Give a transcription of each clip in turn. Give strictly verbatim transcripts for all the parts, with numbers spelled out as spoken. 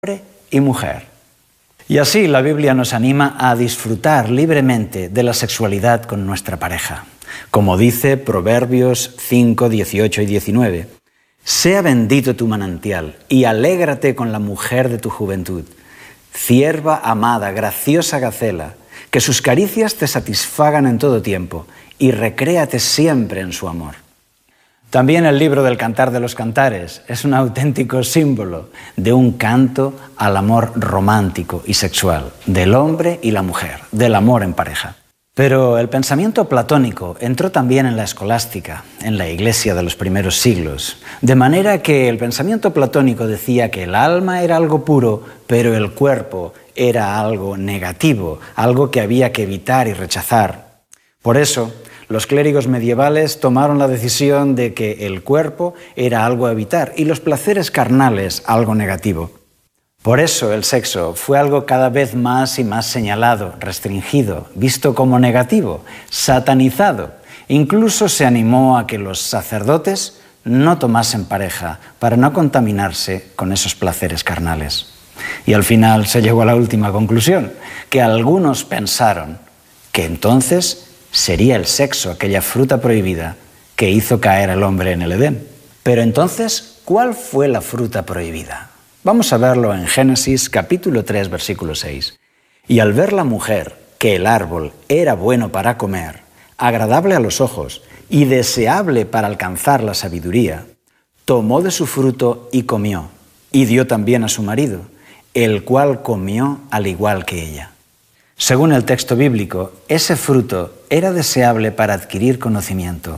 hombre y mujer. Y así la Biblia nos anima a disfrutar libremente de la sexualidad con nuestra pareja. Como dice Proverbios cinco, dieciocho y diecinueve, «Sea bendito tu manantial y alégrate con la mujer de tu juventud, cierva amada, graciosa gacela, que sus caricias te satisfagan en todo tiempo y recréate siempre en su amor». También el libro del Cantar de los Cantares es un auténtico símbolo de un canto al amor romántico y sexual, del hombre y la mujer, del amor en pareja. Pero el pensamiento platónico entró también en la escolástica, en la iglesia de los primeros siglos, de manera que el pensamiento platónico decía que el alma era algo puro, pero el cuerpo era algo negativo, algo que había que evitar y rechazar. Por eso, los clérigos medievales tomaron la decisión de que el cuerpo era algo a evitar y los placeres carnales algo negativo. Por eso el sexo fue algo cada vez más y más señalado, restringido, visto como negativo, satanizado. Incluso se animó a que los sacerdotes no tomasen pareja para no contaminarse con esos placeres carnales. Y al final se llegó a la última conclusión, que algunos pensaron que entonces sería el sexo, aquella fruta prohibida que hizo caer al hombre en el Edén. Pero entonces, ¿cuál fue la fruta prohibida? Vamos a verlo en Génesis capítulo tres, versículo seis. «Y al ver la mujer que el árbol era bueno para comer, agradable a los ojos y deseable para alcanzar la sabiduría, tomó de su fruto y comió, y dio también a su marido, el cual comió al igual que ella». Según el texto bíblico, ese fruto era deseable para adquirir conocimiento.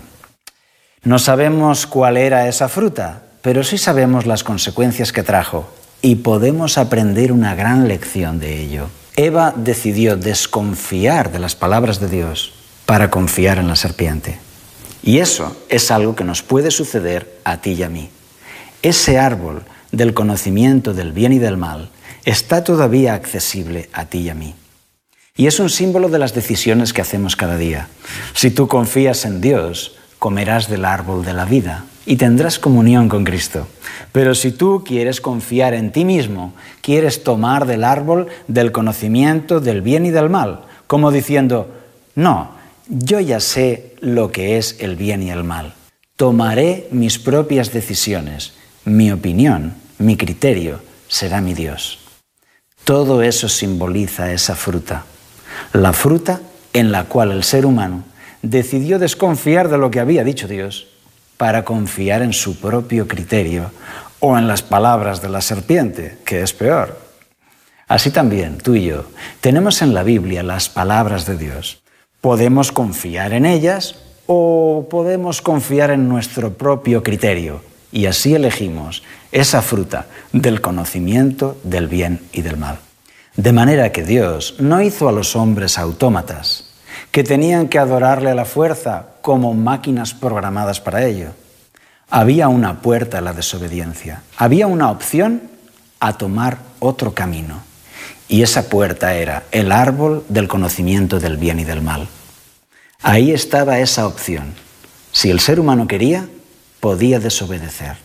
No sabemos cuál era esa fruta, pero sí sabemos las consecuencias que trajo y podemos aprender una gran lección de ello. Eva decidió desconfiar de las palabras de Dios para confiar en la serpiente. Y eso es algo que nos puede suceder a ti y a mí. Ese árbol del conocimiento del bien y del mal está todavía accesible a ti y a mí. Y es un símbolo de las decisiones que hacemos cada día. Si tú confías en Dios, comerás del árbol de la vida y tendrás comunión con Cristo. Pero si tú quieres confiar en ti mismo, quieres tomar del árbol del conocimiento del bien y del mal, como diciendo, no, yo ya sé lo que es el bien y el mal. Tomaré mis propias decisiones, mi opinión, mi criterio será mi Dios. Todo eso simboliza esa fruta. La fruta en la cual el ser humano decidió desconfiar de lo que había dicho Dios para confiar en su propio criterio o en las palabras de la serpiente, que es peor. Así también, tú y yo, tenemos en la Biblia las palabras de Dios. Podemos confiar en ellas o podemos confiar en nuestro propio criterio y así elegimos esa fruta del conocimiento del bien y del mal. De manera que Dios no hizo a los hombres autómatas, que tenían que adorarle a la fuerza como máquinas programadas para ello. Había una puerta a la desobediencia, había una opción a tomar otro camino. Y esa puerta era el árbol del conocimiento del bien y del mal. Ahí estaba esa opción. Si el ser humano quería, podía desobedecer.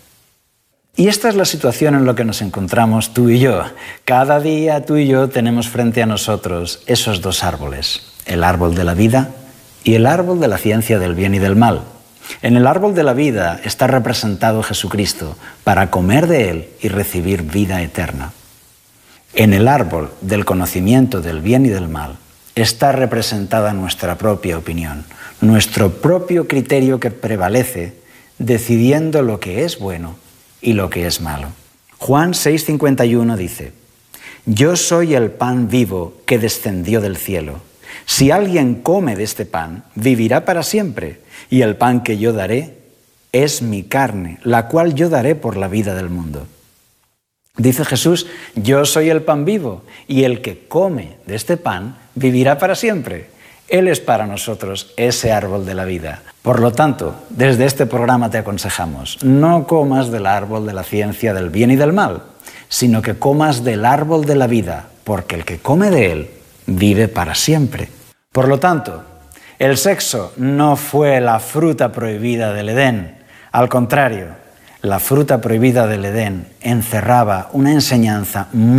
Y esta es la situación en la que nos encontramos tú y yo. Cada día tú y yo tenemos frente a nosotros esos dos árboles, el árbol de la vida y el árbol de la ciencia del bien y del mal. En el árbol de la vida está representado Jesucristo para comer de él y recibir vida eterna. En el árbol del conocimiento del bien y del mal está representada nuestra propia opinión, nuestro propio criterio que prevalece decidiendo lo que es bueno y lo que es malo. Juan seis cincuenta y uno dice, «Yo soy el pan vivo que descendió del cielo. Si alguien come de este pan, vivirá para siempre, y el pan que yo daré es mi carne, la cual yo daré por la vida del mundo». Dice Jesús, «Yo soy el pan vivo, y el que come de este pan vivirá para siempre». Él es para nosotros ese árbol de la vida. Por lo tanto, desde este programa te aconsejamos, no comas del árbol de la ciencia del bien y del mal, sino que comas del árbol de la vida, porque el que come de él vive para siempre. Por lo tanto, el sexo no fue la fruta prohibida del Edén. Al contrario, La fruta prohibida del Edén encerraba una enseñanza muy